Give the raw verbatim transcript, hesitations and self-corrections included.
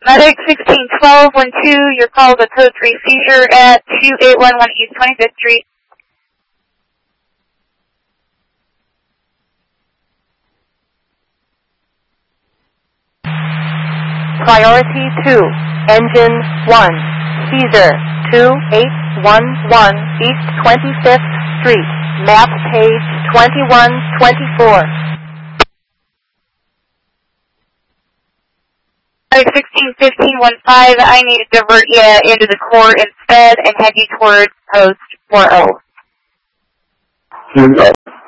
Medic sixteen twelve one two, your call is a code three seizure at two eight one one East twenty-fifth Street. Priority two, engine one, seizure two eight one one East twenty-fifth Street, map page twenty-one twenty-four. sixteen fifteen one five, I need to divert you into the core instead and head you towards post four oh.